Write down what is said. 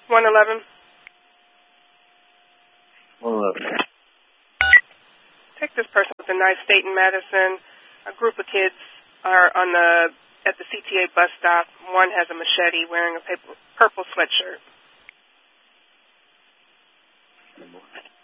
111. 111. Take this person with a nice state in Madison. A group of kids are at the CTA bus stop. One has a machete wearing a purple sweatshirt.